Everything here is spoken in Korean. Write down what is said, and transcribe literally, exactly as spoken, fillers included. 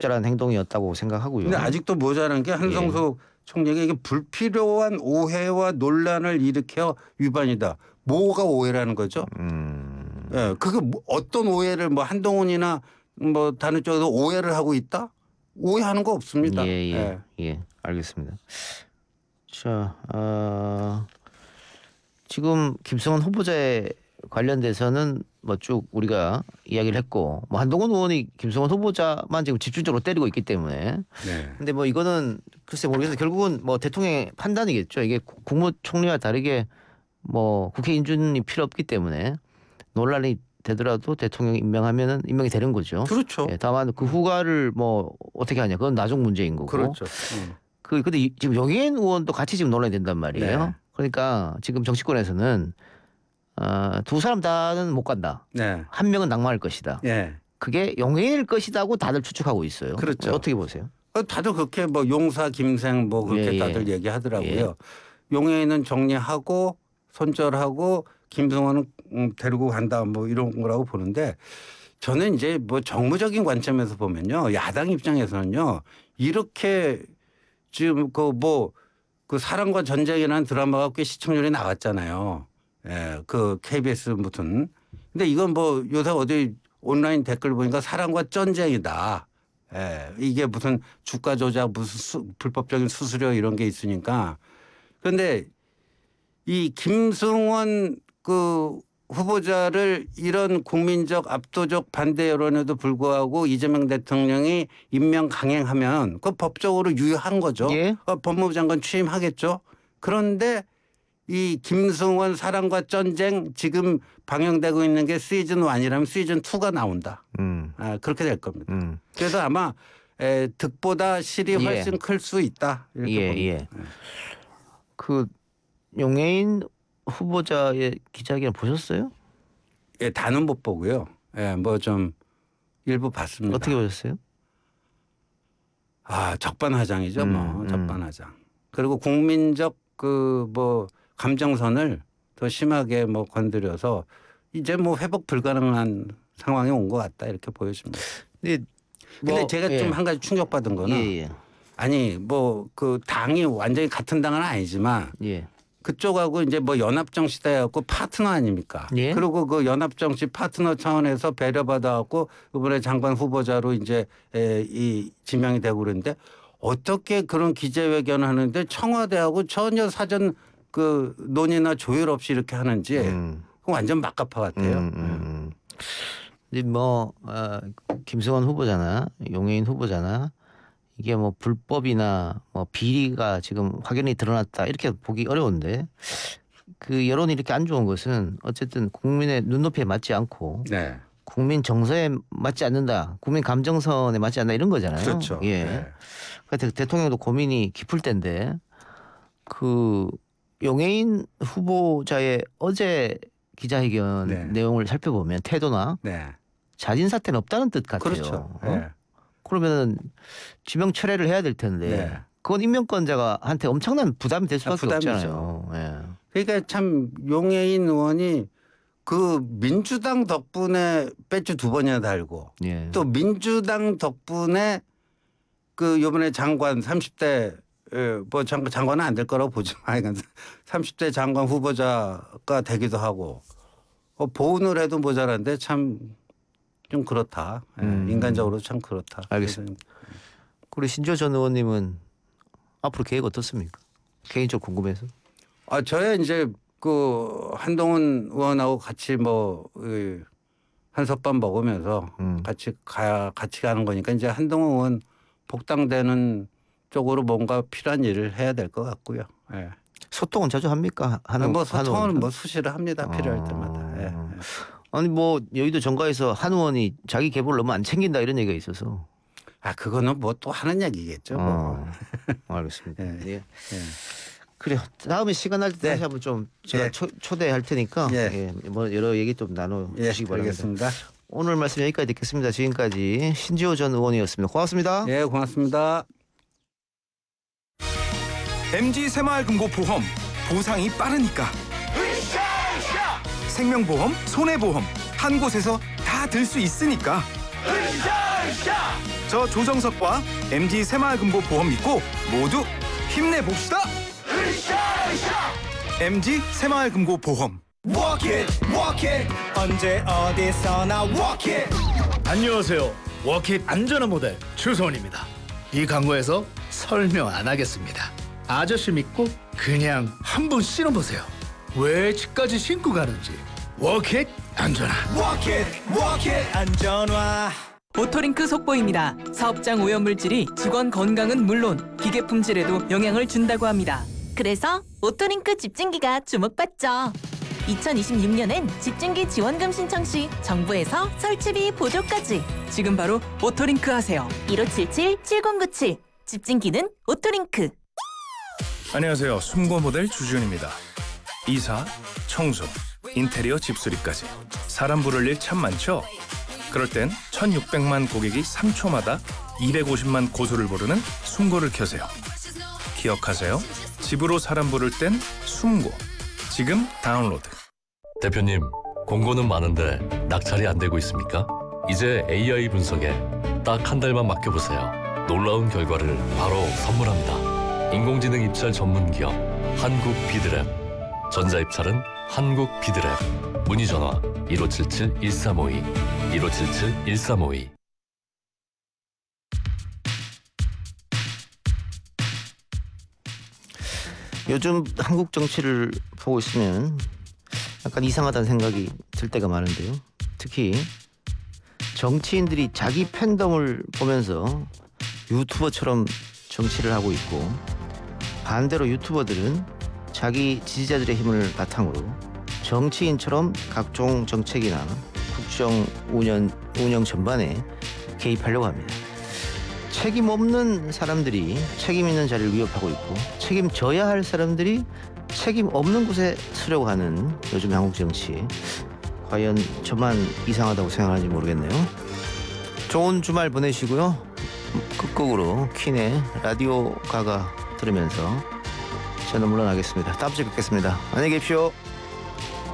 적절한 행동이었다고 생각하고요. 근데 아직도 모자란 게 한성수 예. 총리가 이게 불필요한 오해와 논란을 일으켜 위반이다. 뭐가 오해라는 거죠? 음. 예, 그게 뭐 어떤 오해를 뭐 한동훈이나 뭐 다른 쪽에서 오해를 하고 있다? 오해하는 거 없습니다. 예, 예, 예, 예, 알겠습니다. 자, 어, 지금 김성원 후보자에 관련돼서는 뭐 쭉 우리가 이야기를 했고, 뭐 한동훈 의원이 김성원 후보자만 지금 집중적으로 때리고 있기 때문에. 네. 근데 뭐 이거는 글쎄 모르겠는데 결국은 뭐 대통령의 판단이겠죠. 이게 국무총리와 다르게 뭐 국회 인준이 필요 없기 때문에 논란이 되더라도 대통령이 임명하면은 임명이 되는 거죠. 그렇죠. 예, 다만 그 후과를 뭐 어떻게 하냐 그건 나중 문제인 거고. 그렇죠. 음. 그 근데 이- 지금 용해인 의원도 같이 지금 논란이 된단 말이에요. 네. 그러니까 지금 정치권에서는 어, 두 사람 다는 못 간다. 네. 한 명은 낙마할 것이다. 예. 그게 용해인일 것이라고 다들 추측하고 있어요. 그렇죠. 어떻게 보세요? 어, 다들 그렇게 뭐 용사 김생 뭐 그렇게 예, 예. 다들 얘기하더라고요. 용해인은 정리하고 손절하고 김승원은 음, 데리고 간다 뭐 이런 거라고 보는데 저는 이제 뭐 정무적인 관점에서 보면요. 야당 입장에서는요. 이렇게 지금 그 뭐 그 사랑과 전쟁이라는 드라마가 꽤 시청률이 나왔잖아요. 예, 그 케이비에스 무슨. 근데 이건 뭐 요새 어디 온라인 댓글 보니까 사랑과 전쟁이다. 예, 이게 무슨 주가 조작 무슨 수, 불법적인 수수료 이런 게 있으니까. 그런데 이 김승원 그 후보자를 이런 국민적 압도적 반대 여론에도 불구하고 이재명 대통령이 임명 강행하면 그 법적으로 유효한 거죠. 예. 어, 법무부 장관 취임하겠죠. 그런데 이 김승원 사랑과 전쟁 지금 방영되고 있는 게 시즌 일이라면 시즌 이가 나온다. 음. 아, 그렇게 될 겁니다. 음. 그래서 아마 에, 득보다 실이 예. 훨씬 클 수 있다. 이렇게 예, 봅니다. 예. 그 용해인 후보자의 기자회견 보셨어요? 예, 다는 못 보고요. 예, 뭐 좀 일부 봤습니다. 어떻게 보셨어요? 아, 적반하장이죠, 음, 뭐 음. 적반하장. 그리고 국민적 그 뭐 감정선을 더 심하게 뭐 건드려서 이제 뭐 회복 불가능한 상황이 온 것 같다 이렇게 보여집니다. 근데 근데 뭐, 제가 예. 좀 한 가지 충격받은 거는 예, 예. 아니 뭐 그 당이 완전히 같은 당은 아니지만 예. 그쪽하고 이제 뭐 연합정치 돼갖고 파트너 아닙니까? 예. 그리고 그 연합정치 파트너 차원에서 배려받아갖고 이번에 장관 후보자로 이제 이 지명이 되고 그러는데 어떻게 그런 기자회견을 하는데 청와대하고 전혀 사전 그 논의나 조율 없이 이렇게 하는지 음. 그건 완전 막가파 같아요. 음, 음, 음. 근데 뭐 어, 김승원 후보자나 용해인 후보자나 이게 뭐 불법이나 뭐 비리가 지금 확연히 드러났다 이렇게 보기 어려운데 그 여론이 이렇게 안 좋은 것은 어쨌든 국민의 눈높이에 맞지 않고 네. 국민 정서에 맞지 않는다, 국민 감정선에 맞지 않는다 이런 거잖아요. 그렇죠. 예. 네. 그러니까 대통령도 고민이 깊을 텐데 그 용해인 후보자의 어제 기자회견 네. 내용을 살펴보면 태도나 네. 자진 사퇴는 없다는 뜻 같아요. 그렇죠. 어? 네. 그러면 지명 철회를 해야 될 텐데 네. 그건 임명권자가한테 엄청난 부담이 될 수밖에 아, 부담이죠. 없잖아요. 예. 그러니까 참 용해인 의원이 그 민주당 덕분에 배지 두 번이나 달고 예. 또 민주당 덕분에 그 이번에 장관 삼십 대 뭐 장관 장관은 안 될 거라고 보지만 삼십 대 장관 후보자가 되기도 하고 어, 보훈을 해도 모자란데 참 좀 그렇다. 예, 음. 인간적으로 참 그렇다. 알겠습니다. 우리 신조 전 의원님은 앞으로 계획 어떻습니까? 개인적으로 궁금해서. 아, 저야 이제 그 한동훈 의원하고 같이 뭐 한솥밥 먹으면서 음. 같이 가 같이 가는 거니까 이제 한동훈 의원 복당되는 쪽으로 뭔가 필요한 일을 해야 될 것 같고요. 예. 소통은 자주 합니까? 한우, 뭐 소통은 한우 뭐 수시로 합니다. 필요할 때마다. 예. 어. 아니 뭐 여의도 정가에서 한 의원이 자기 계보를 너무 안 챙긴다 이런 얘기가 있어서. 아, 그거는 뭐 또 하는 얘기겠죠. 뭐. 어. 알겠습니다. 예. 예. 예. 그래요. 다음에 시간 날 때 네. 다시 한번 좀 제가 예. 초, 초대할 테니까 예. 예. 뭐 여러 얘기 좀 나눠 예, 주시기 바랍니다. 알겠습니다. 오늘 말씀 여기까지 듣겠습니다. 지금까지 신지호 전 의원이었습니다. 고맙습니다. 예, 고맙습니다. 엠지 새마을금고보험 보상이 빠르니까 생명보험, 손해보험 한 곳에서 다 들 수 있으니까 저 조정석과 엠지 새마을금고보험 믿고 모두 힘내봅시다. 엠지 새마을금고보험. Walk it, walk it. 언제 어디서나 walk it. 안녕하세요. 워킷 안전한 모델 추소원입니다. 이 광고에서 설명 안 하겠습니다. 아저씨 믿고 그냥 한번 신어보세요. 왜 집까지 신고 가는지. 워킷 안전한. Walk it, walk it. 안전화. 오토링크 속보입니다. 사업장 오염물질이 직원 건강은 물론 기계 품질에도 영향을 준다고 합니다. 그래서 오토링크 집진기가 주목받죠. 이천이십육 년엔 집진기 지원금 신청 시 정부에서 설치비 보조까지. 지금 바로 오토링크 하세요. 일오칠칠 칠공구칠 집진기는 오토링크. 안녕하세요. 숨고 모델 주지훈입니다. 이사, 청소, 인테리어 집수리까지 사람 부를 일 참 많죠? 그럴 땐 천육백만 고객이 삼 초마다 이백오십만 고소를 부르는 숨고를 켜세요. 기억하세요. 집으로 사람 부를 땐 숨고. 지금 다운로드. 대표님, 공고는 많은데 낙찰이 안 되고 있습니까? 이제 에이아이 분석에 딱 한 달만 맡겨보세요. 놀라운 결과를 바로 선물합니다. 인공지능 입찰 전문 기업 한국 비드랩. 전자입찰은 한국 비드랩. 문의 전화 일오칠칠 일삼오이 일오칠칠 일삼오이. 요즘 한국 정치를 보고 있으면 약간 이상하다는 생각이 들 때가 많은데요. 특히 정치인들이 자기 팬덤을 보면서 유튜버처럼 정치를 하고 있고, 반대로 유튜버들은 자기 지지자들의 힘을 바탕으로 정치인처럼 각종 정책이나 국정 운영, 운영 전반에 개입하려고 합니다. 책임 없는 사람들이 책임 있는 자리를 위협하고 있고, 책임져야 할 사람들이 책임 없는 곳에 서려고 하는 요즘 한국 정치. 과연 저만 이상하다고 생각하는지 모르겠네요. 좋은 주말 보내시고요. 끝곡으로 퀸의 라디오 가가 들으면서 저는 물러나겠습니다. 다음 주에 뵙겠습니다. 안녕히 계십시오.